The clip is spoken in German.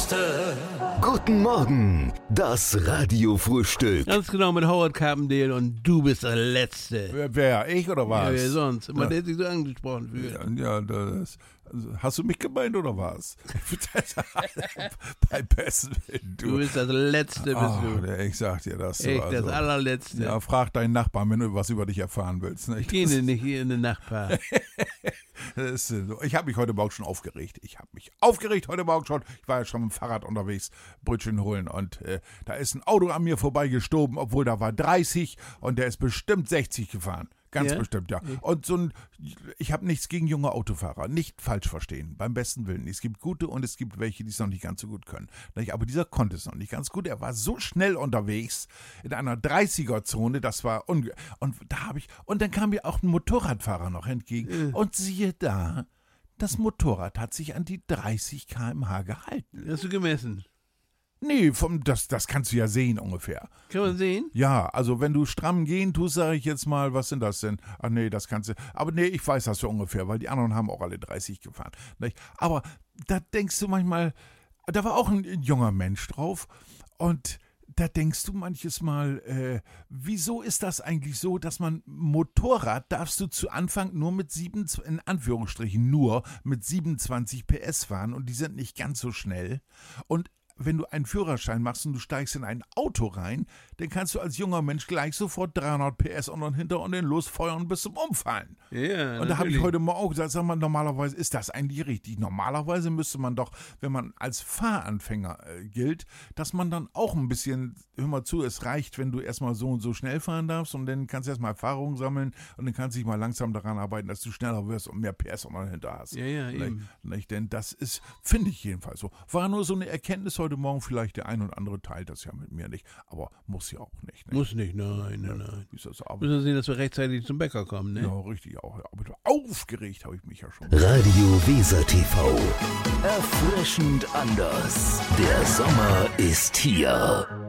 Schlauste. Guten Morgen, das Radiofrühstück. Ganz genau mit Howard Carpendale und du bist der Letzte. Wer, ich oder was? Ja, wer sonst? Immer der sich so angesprochen fühlt. Ja, hast du mich gemeint oder was? Beim besten Willen, Du bist das Letzte, bist du. Ich sag dir das so. Echt, das Allerletzte. Ja, frag deinen Nachbarn, wenn du was über dich erfahren willst. Ne? Ich gehe nicht hier in den Nachbar. Ich habe mich heute Morgen schon aufgeregt. Ich war ja schon mit dem Fahrrad unterwegs, Brötchen holen. Und da ist ein Auto an mir vorbeigestoben, obwohl da war 30 und der ist bestimmt 60 gefahren. Ganz bestimmt, ja. Und ich habe nichts gegen junge Autofahrer. Nicht falsch verstehen, beim besten Willen. Es gibt gute und es gibt welche, die es noch nicht ganz so gut können. Aber dieser konnte es noch nicht ganz gut. Er war so schnell unterwegs in einer 30er-Zone, das war und dann kam mir auch ein Motorradfahrer noch entgegen. Und siehe da, das Motorrad hat sich an die 30 km/h gehalten. Hast du gemessen? Nee, das kannst du ja sehen ungefähr. Kann man sehen? Ja, also wenn du stramm gehen tust, sage ich jetzt mal, was sind das denn? Ach nee, das kannst du. Aber nee, ich weiß das so ungefähr, weil die anderen haben auch alle 30 gefahren. Aber da denkst du manchmal, da war auch ein junger Mensch drauf und da denkst du manches Mal, wieso ist das eigentlich so, dass man Motorrad darfst du zu Anfang nur mit 27 PS fahren und die sind nicht ganz so schnell. Und wenn du einen Führerschein machst und du steigst in ein Auto rein, dann kannst du als junger Mensch gleich sofort 300 PS und dann hinter und den losfeuern bis zum Umfallen. Ja, und da habe ich heute Morgen auch gesagt, sag mal, normalerweise ist das eigentlich richtig. Normalerweise müsste man doch, wenn man als Fahranfänger gilt, dass man dann auch ein bisschen, hör mal zu, es reicht, wenn du erstmal so und so schnell fahren darfst und dann kannst du erstmal Erfahrung sammeln und dann kannst du dich mal langsam daran arbeiten, dass du schneller wirst und mehr PS und dann hinter hast. Ja, eben. Denn das ist, finde ich jedenfalls so. War nur so eine Erkenntnis heute Morgen, vielleicht der ein oder andere teilt das ja mit mir nicht, aber muss ja auch nicht. Ne? Muss nicht, nein. Wie ist das Müssen wir sehen, dass wir rechtzeitig zum Bäcker kommen, ne? Ja, richtig auch. Ja. Aber aufgeregt habe ich mich ja schon. Radio Weser TV. Erfrischend anders. Der Sommer ist hier.